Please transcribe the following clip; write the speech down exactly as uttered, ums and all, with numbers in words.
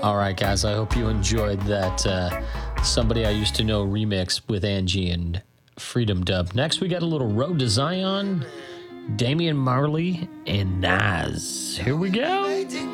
All right, guys, I hope you enjoyed that uh, Somebody I Used to Know remix with Angie and Freedom Dub. Next, we got a little Road to Zion, Damian Marley, and Nas. Here we go.